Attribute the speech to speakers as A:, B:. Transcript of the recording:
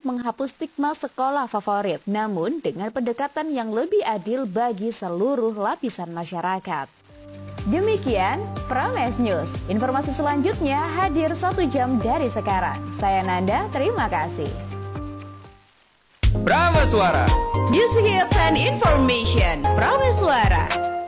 A: menghapus stigma sekolah favorit, namun dengan pendekatan yang lebih adil bagi seluruh lapisan masyarakat. Demikian Prames News. Informasi selanjutnya hadir 1 jam dari sekarang. Saya Nanda, terima kasih.
B: Prameswara.
A: Music Hits and Information. Prameswara.